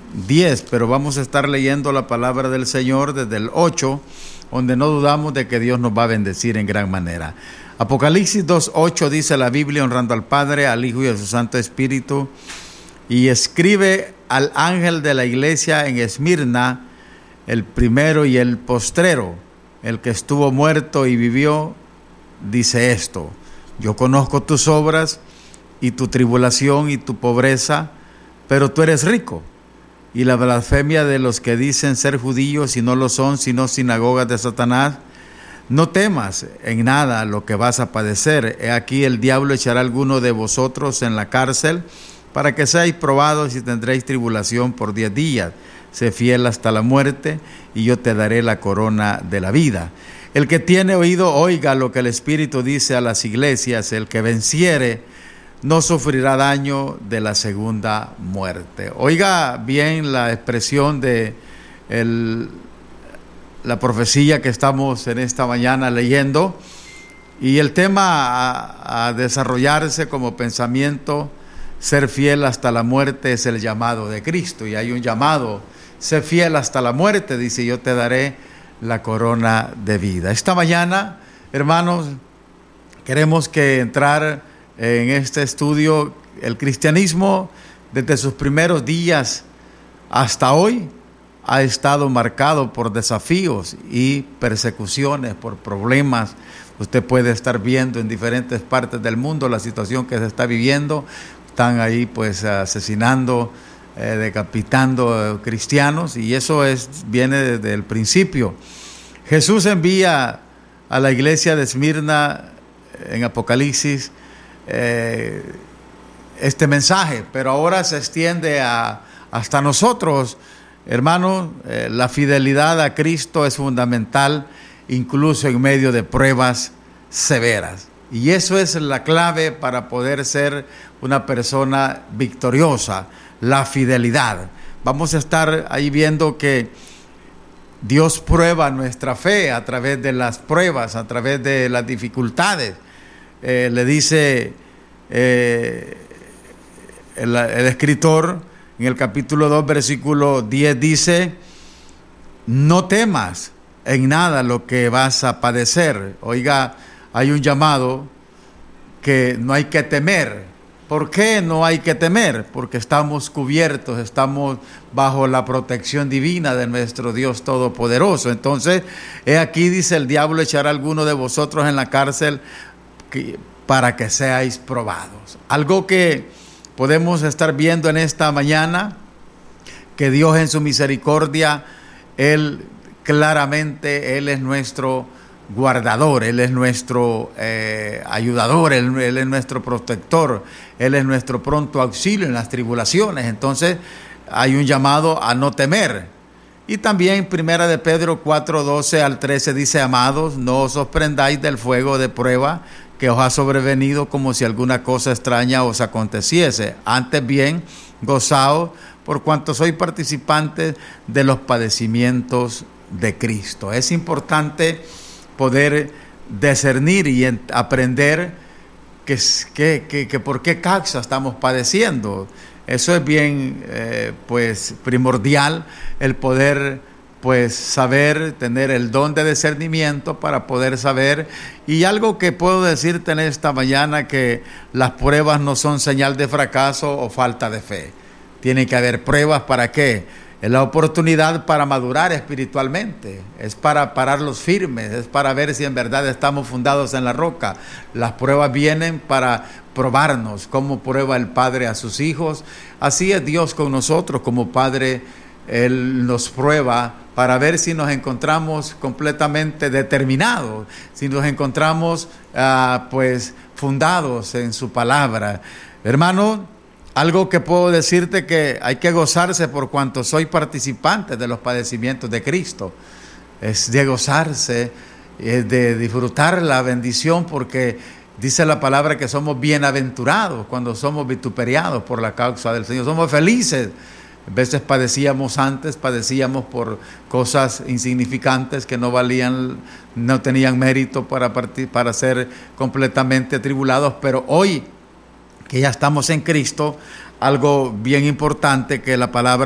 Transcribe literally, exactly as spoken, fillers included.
diez, pero vamos a estar leyendo la palabra del Señor desde el ocho, donde no dudamos de que Dios nos va a bendecir en gran manera. Apocalipsis dos ocho dice la Biblia, honrando al Padre, al Hijo y a su Santo Espíritu, y escribe al ángel de la iglesia en Esmirna, el primero y el postrero, el que estuvo muerto y vivió, dice esto: yo conozco tus obras y tu tribulación y tu pobreza, pero tú eres rico, y la blasfemia de los que dicen ser judíos y no lo son, sino sinagogas de Satanás. No temas en nada lo que vas a padecer. He aquí el diablo echará a alguno de vosotros en la cárcel para que seáis probados y tendréis tribulación por diez días. Sé fiel hasta la muerte y yo te daré la corona de la vida. El que tiene oído, oiga lo que el Espíritu dice a las iglesias. El que venciere no sufrirá daño de la segunda muerte. Oiga bien la expresión de el, la profecía que estamos en esta mañana leyendo, y el tema a, a desarrollarse como pensamiento: ser fiel hasta la muerte es el llamado de Cristo. Y hay un llamado: sé fiel hasta la muerte, dice, yo te daré la corona de vida. Esta mañana, hermanos, queremos que entrar en este estudio. El cristianismo, desde sus primeros días hasta hoy, ha estado marcado por desafíos y persecuciones, por problemas. Usted puede estar viendo en diferentes partes del mundo la situación que se está viviendo. Están ahí pues asesinando, eh, decapitando eh, cristianos, y eso es, viene desde el principio. Jesús envía a la iglesia de Esmirna en Apocalipsis eh, este mensaje, pero ahora se extiende a, hasta nosotros. Hermanos, eh, la fidelidad a Cristo es fundamental, incluso en medio de pruebas severas. Y eso es la clave para poder ser una persona victoriosa, la fidelidad. Vamos a estar ahí viendo que Dios prueba nuestra fe a través de las pruebas, a través de las dificultades. Eh, le dice eh, el, el escritor en el capítulo dos, versículo diez, dice: no temas en nada lo que vas a padecer. Oiga, hay un llamado que no hay que temer. ¿Por qué no hay que temer? Porque estamos cubiertos, estamos bajo la protección divina de nuestro Dios Todopoderoso. Entonces, he aquí, dice, el diablo echará a alguno de vosotros en la cárcel para que seáis probados. Algo que podemos estar viendo en esta mañana, que Dios en su misericordia, Él claramente, Él es nuestro guardador, Él es nuestro eh, ayudador, él, él es nuestro protector, Él es nuestro pronto auxilio en las tribulaciones. Entonces hay un llamado a no temer. Y también primera de Pedro cuatro, doce al trece dice: amados, no os sorprendáis del fuego de prueba que os ha sobrevenido como si alguna cosa extraña os aconteciese. Antes bien, gozaos por cuanto sois participantes de los padecimientos de Cristo. Es importante poder discernir y aprender que, que, que, que por qué causa estamos padeciendo. Eso es bien eh, pues primordial, el poder pues saber, tener el don de discernimiento para poder saber. Y algo que puedo decirte en esta mañana, que las pruebas no son señal de fracaso o falta de fe. Tiene que haber pruebas. ¿Para qué? Es la oportunidad para madurar espiritualmente, es para pararlos firmes, es para ver si en verdad estamos fundados en la roca. Las pruebas vienen para probarnos, como prueba el Padre a sus hijos. Así es Dios con nosotros, como Padre, Él nos prueba para ver si nos encontramos completamente determinados, si nos encontramos uh, pues fundados en su palabra. Hermano, algo que puedo decirte, que hay que gozarse por cuanto soy participante de los padecimientos de Cristo. Es de gozarse, es de disfrutar la bendición, porque dice la palabra que somos bienaventurados cuando somos vituperiados por la causa del Señor. Somos felices. A veces padecíamos antes, padecíamos por cosas insignificantes que no valían, no tenían mérito para, partir, para ser completamente atribulados, pero hoy que ya estamos en Cristo, algo bien importante que la palabra